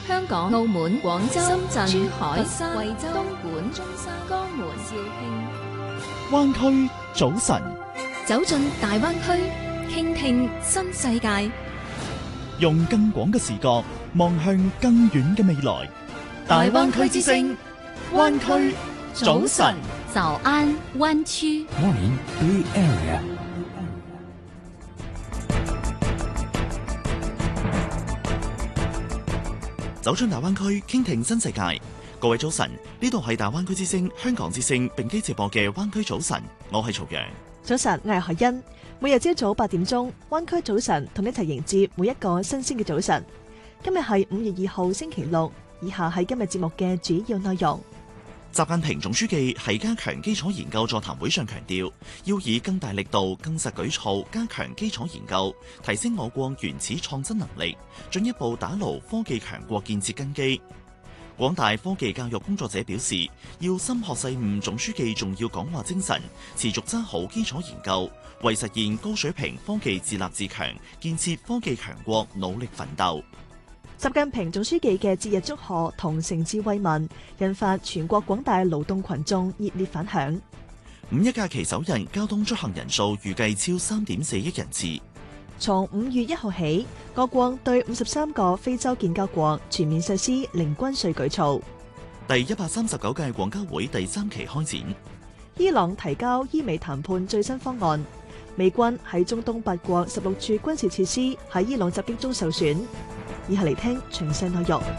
香港、澳門、廣州、深圳、珠海、 佛山、 惠州、東莞、中山、江門、肇慶。 灣區早晨， 走進大灣區，傾聽新世界， 用更廣嘅視角望向更遠嘅未來。大灣區之聲，灣區早晨。 早安灣區。 Morning Bay Area。 走進大灣區，傾聽新世界。各位早晨，呢度係大灣區之聲、香港之聲並機直播嘅灣區早晨，我係曹陽。 早晨，我係海欣。每日朝早8點鐘，灣區早晨同你一齊迎接每一個新鮮嘅早晨。今日係5月2號星期六，以下係今日節目嘅主要內容。 習近平總書記喺加強基礎研究座談會上強調，要以更大力度、更實舉措加強基礎研究，提升我國原始創新能力，進一步打牢科技強國建設根基。廣大科技教育工作者表示，要深學細悟總書記重要講話精神，持續揸好基礎研究，為實現高水平科技自立自強、建設科技強國努力奮鬥。 習近平總書記嘅節日祝賀同誠摯慰問，引發全國廣大勞動群眾熱烈反響。 五一假期首日交通出行人數預計超3.4億人次。 從5月1號起，我國對53個非洲建交國全面實施零關稅舉措。 第139屆廣交會第3期開展。 伊朗提交伊美談判最新方案。美軍喺中東8國16處軍事設施喺伊朗襲擊中受損。以下嚟聽詳細內容。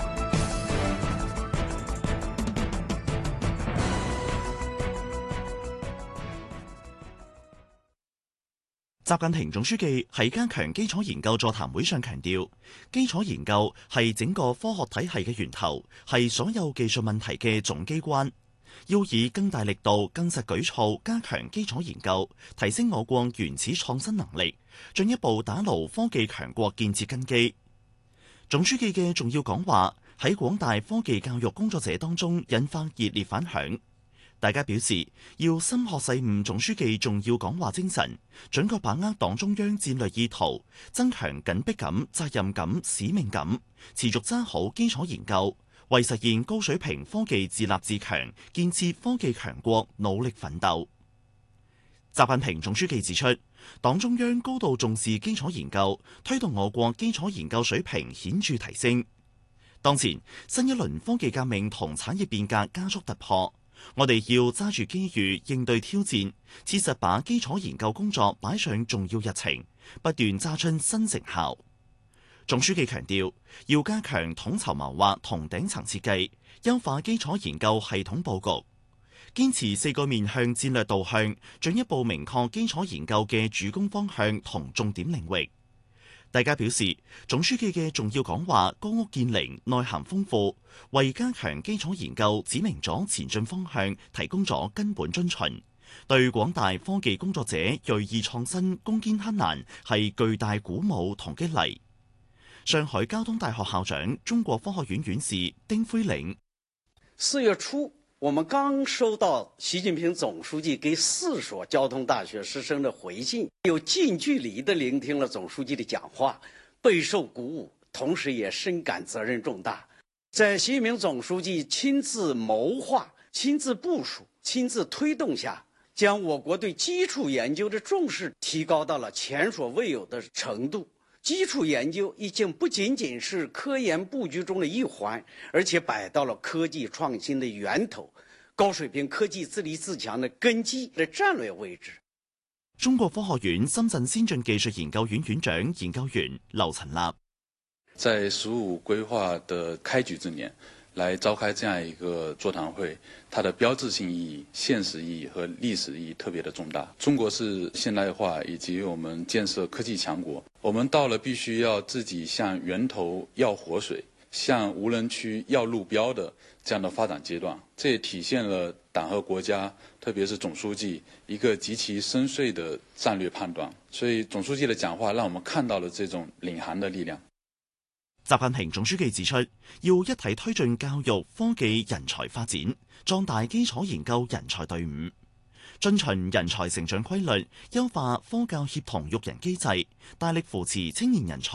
習近平總書記喺加強基礎研究座談會上強調，基礎研究係整個科學體系嘅源頭，係所有技術問題嘅總機關。要以更大力度、更實舉措加強基礎研究，提升我國原始創新能力，進一步打牢科技強國建設根基。總書記嘅重要講話喺廣大科技教育工作者當中引發熱烈反響。大家表示要深學細悟總書記重要講話精神，準確把握黨中央戰略意圖，增強緊迫感、責任感、使命感，持續揸好基礎研究，為實現高水平科技自立自強、建設科技強國努力奮鬥。習近平總書記指出，黨中央高度重視基礎研究，推動我國基礎研究水平顯著提升。當前新一輪科技革命同產業變革加速突破，我哋要揸住機遇應對挑戰，切實把基礎研究工作擺上重要日程，不斷揸出新成效。總書記強調，要加強統籌謀劃同頂層設計，優化基礎研究系統佈局。堅持4個面向戰略導向，進一步明確基礎研究嘅主攻方向同重點領域。大家表示，總書記嘅重要講話歌屋建翎，內涵豐富，為加強基礎研究指明咗前進方向，提供咗根本遵循，對廣大科技工作者銳意創新、攻堅克難係巨大鼓舞同激勵。上海交通大學校長、中國科學院院士丁輝嶺 ：4月初，我們剛收到習近平總書記給4所交通大學師生的回信，又近距離地聆聽了總書記的講話，備受鼓舞，同時也深感責任重大。在習近平總書記親自謀劃、親自部署、親自推動下，將我國對基礎研究的重視提高到了前所未有的程度。基礎研究已經不僅僅是科研佈局中的一環，而且擺到了科技創新的源頭、高水平科技自立自強的根基的戰略位置。 中國科學院深圳先進技術研究院院長研究員劉陳立： 在“十五”規劃的開局之年，來召開這樣一個座談會，它的標誌性意義、現實意義和歷史意義特別的重大。中國是現代化以及我們建設科技強國，我們到了必須要自己向源頭要活水、向無人區要路標的這樣的發展階段。這也體現了黨和國家，特別是總書記一個極其深邃的戰略判斷。所以總書記的講話讓我們看到了這種領航的力量。 習近平總書記指出，要一體推進教育、科技、人才發展，壯大基礎研究人才隊伍，遵循人才成長規律，優化科教協同育人機制，大力扶持青年人才